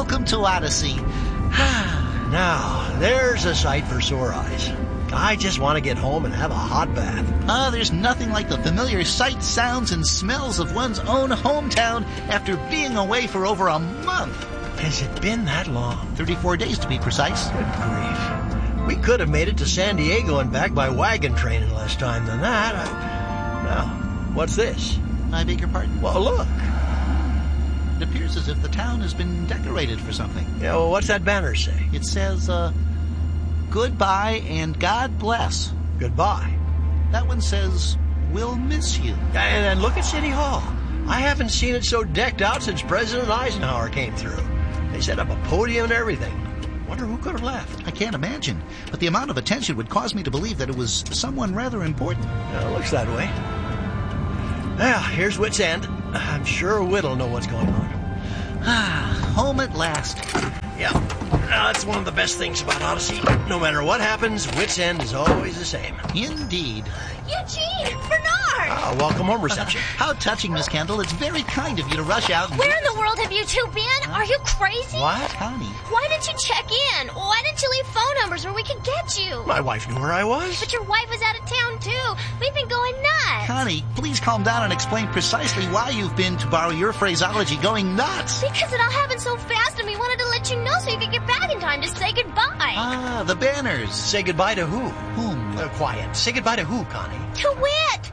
welcome to Odyssey. Now, there's a sight for sore eyes. I just want to get home and have a hot bath. There's nothing like the familiar sights, sounds, and smells of one's own hometown after being away for over a month. Has it been that long? 34 days to be precise. Good grief. We could have made it to San Diego and back by wagon train in less time than that. Now, what's this? I beg your pardon? Well, look. It appears as if the town has been decorated for something. Yeah, well, what's that banner say? It says, goodbye and God bless. Goodbye. That one says, we'll miss you. And look at City Hall. I haven't seen it so decked out since President Eisenhower came through. They set up a podium and everything. Wonder who could have left. I can't imagine, but the amount of attention would cause me to believe that it was someone rather important. Looks that way. Well, here's Wits End. I'm sure Whit'll know what's going on. Home at last. Yeah, that's one of the best things about Odyssey. No matter what happens, Wits End is always the same. Indeed. Eugene! Bernard! Welcome home reception. How touching, Miss Kendall. It's very kind of you to rush out and... Where in the world have you two been? Are you crazy? What? Connie. Why didn't you check in? Why didn't you leave phone numbers where we could get you? My wife knew where I was. But your wife was out of town, too. We've been going nuts. Connie, please calm down and explain precisely why you've been, to borrow your phraseology, going nuts. Because it all happened so fast and we wanted to let you know so you could get back in time to say goodbye. The banners. Say goodbye to who? Whom? Quiet. Say goodbye to who, Connie? To Whit!